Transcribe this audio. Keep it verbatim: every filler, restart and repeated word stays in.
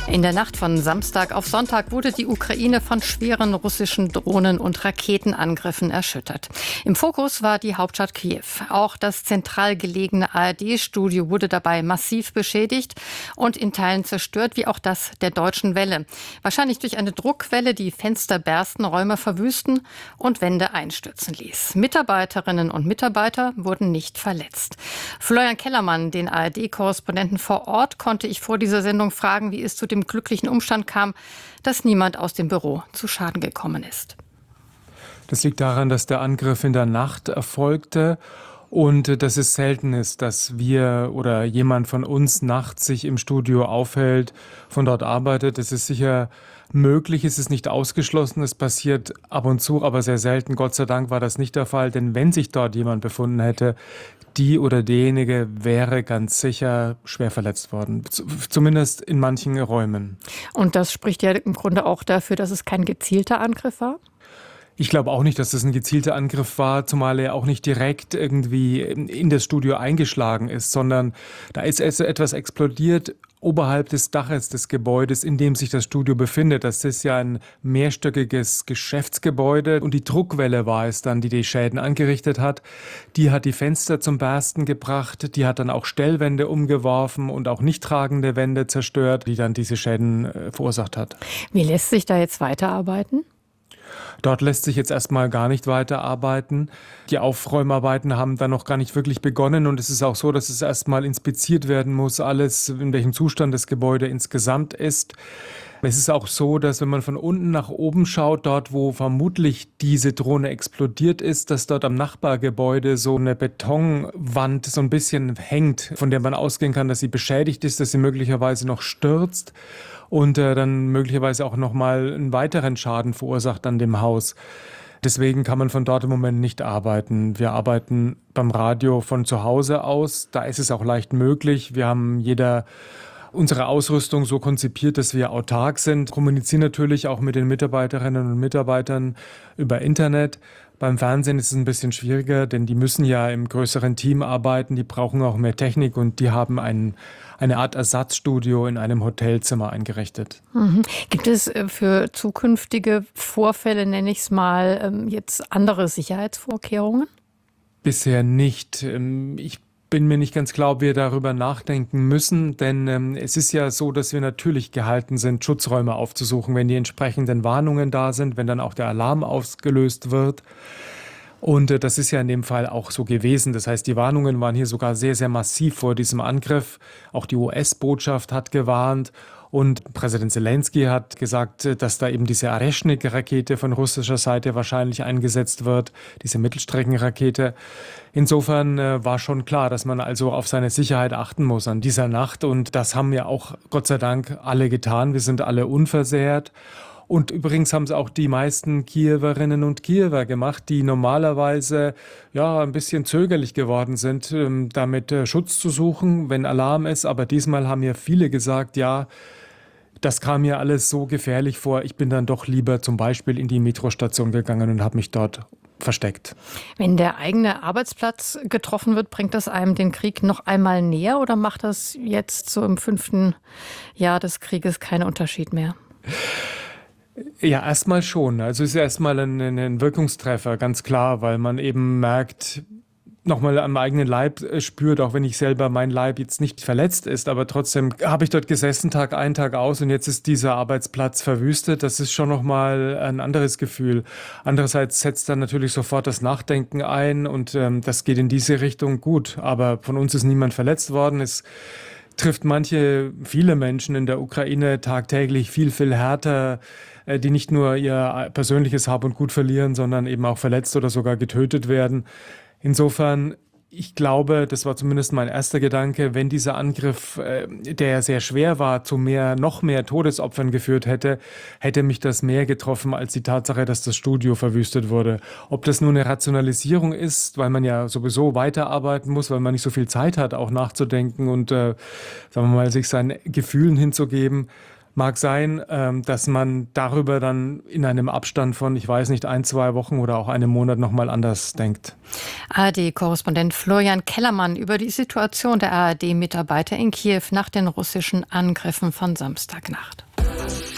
In der Nacht von Samstag auf Sonntag wurde die Ukraine von schweren russischen Drohnen- und Raketenangriffen erschüttert. Im Fokus war die Hauptstadt Kiew. Auch das zentral gelegene A R D-Studio wurde dabei massiv beschädigt und in Teilen zerstört, wie auch das der Deutschen Welle. Wahrscheinlich durch eine Druckwelle, die Fenster bersten, Räume verwüsten und Wände einstürzen ließ. Mitarbeiterinnen und Mitarbeiter wurden nicht verletzt. Florian Kellermann, den A R D-Korrespondenten vor Ort, konnte ich vor dieser Sendung fragen, wie es zu dem glücklichen Umstand kam, dass niemand aus dem Büro zu Schaden gekommen ist. Das liegt daran, dass der Angriff in der Nacht erfolgte und dass es selten ist, dass wir oder jemand von uns nachts sich im Studio aufhält, von dort arbeitet. Es ist sicher möglich, es ist nicht ausgeschlossen, es passiert ab und zu, aber sehr selten. Gott sei Dank war das nicht der Fall, denn wenn sich dort jemand befunden hätte, die oder derjenige wäre ganz sicher schwer verletzt worden, zumindest in manchen Räumen. Und das spricht ja im Grunde auch dafür, dass es kein gezielter Angriff war? Ich glaube auch nicht, dass das ein gezielter Angriff war, zumal er auch nicht direkt irgendwie in das Studio eingeschlagen ist, sondern da ist etwas explodiert oberhalb des Daches des Gebäudes, in dem sich das Studio befindet. Das ist ja ein mehrstöckiges Geschäftsgebäude und die Druckwelle war es dann, die die Schäden angerichtet hat. Die hat die Fenster zum Bersten gebracht, die hat dann auch Stellwände umgeworfen und auch nicht tragende Wände zerstört, die dann diese Schäden äh, verursacht hat. Wie lässt sich da jetzt weiterarbeiten? Dort lässt sich jetzt erstmal gar nicht weiterarbeiten. Die Aufräumarbeiten haben dann noch gar nicht wirklich begonnen und es ist auch so, dass es erstmal inspiziert werden muss, alles, in welchem Zustand das Gebäude insgesamt ist. Es ist auch so, dass wenn man von unten nach oben schaut, dort wo vermutlich diese Drohne explodiert ist, dass dort am Nachbargebäude so eine Betonwand so ein bisschen hängt, von der man ausgehen kann, dass sie beschädigt ist, dass sie möglicherweise noch stürzt und äh, dann möglicherweise auch nochmal einen weiteren Schaden verursacht an dem Haus. Deswegen kann man von dort im Moment nicht arbeiten. Wir arbeiten beim Radio von zu Hause aus. Da ist es auch leicht möglich. Wir haben jeder unsere Ausrüstung so konzipiert, dass wir autark sind, kommunizieren natürlich auch mit den Mitarbeiterinnen und Mitarbeitern über Internet. Beim Fernsehen ist es ein bisschen schwieriger, denn die müssen ja im größeren Team arbeiten, die brauchen auch mehr Technik und die haben ein, eine Art Ersatzstudio in einem Hotelzimmer eingerichtet. Mhm. Gibt es für zukünftige Vorfälle, nenne ich es mal, jetzt andere Sicherheitsvorkehrungen? Bisher nicht. Ich bin mir nicht ganz klar, ob wir darüber nachdenken müssen, denn ähm, es ist ja so, dass wir natürlich gehalten sind, Schutzräume aufzusuchen, wenn die entsprechenden Warnungen da sind, wenn dann auch der Alarm ausgelöst wird. Und äh, das ist ja in dem Fall auch so gewesen. Das heißt, die Warnungen waren hier sogar sehr, sehr massiv vor diesem Angriff. Auch die U S-Botschaft hat gewarnt. Und Präsident Zelensky hat gesagt, dass da eben diese Areschnik-Rakete von russischer Seite wahrscheinlich eingesetzt wird, diese Mittelstreckenrakete. Insofern äh, war schon klar, dass man also auf seine Sicherheit achten muss an dieser Nacht. Und das haben ja auch Gott sei Dank alle getan. Wir sind alle unversehrt. Und übrigens haben es auch die meisten Kiewerinnen und Kiewer gemacht, die normalerweise ja ein bisschen zögerlich geworden sind, ähm, damit äh, Schutz zu suchen, wenn Alarm ist. Aber diesmal haben ja viele gesagt, ja, das kam mir alles so gefährlich vor. Ich bin dann doch lieber zum Beispiel in die Metrostation gegangen und habe mich dort versteckt. Wenn der eigene Arbeitsplatz getroffen wird, bringt das einem den Krieg noch einmal näher oder macht das jetzt so im fünften Jahr des Krieges keinen Unterschied mehr? Ja, erstmal schon. Also es ist erstmal ein, ein Wirkungstreffer, ganz klar, weil man eben merkt, nochmal am eigenen Leib spürt, auch wenn ich selber mein Leib jetzt nicht verletzt ist, aber trotzdem habe ich dort gesessen, Tag ein, Tag aus und jetzt ist dieser Arbeitsplatz verwüstet. Das ist schon nochmal ein anderes Gefühl. Andererseits setzt dann natürlich sofort das Nachdenken ein und ähm, das geht in diese Richtung gut. Aber von uns ist niemand verletzt worden. Es trifft manche, viele Menschen in der Ukraine tagtäglich viel, viel härter, die nicht nur ihr persönliches Hab und Gut verlieren, sondern eben auch verletzt oder sogar getötet werden. Insofern, ich glaube, das war zumindest mein erster Gedanke, wenn dieser Angriff, äh, der sehr schwer war, zu mehr, noch mehr Todesopfern geführt hätte, hätte mich das mehr getroffen als die Tatsache, dass das Studio verwüstet wurde. Ob das nur eine Rationalisierung ist, weil man ja sowieso weiterarbeiten muss, weil man nicht so viel Zeit hat, auch nachzudenken und, äh, sagen wir mal, sich seinen Gefühlen hinzugeben. Mag sein, ähm, dass man darüber dann in einem Abstand von, ich weiß nicht, ein, zwei Wochen oder auch einem Monat nochmal anders denkt. A R D-Korrespondent Florian Kellermann über die Situation der A R D-Mitarbeiter in Kiew nach den russischen Angriffen von Samstagnacht.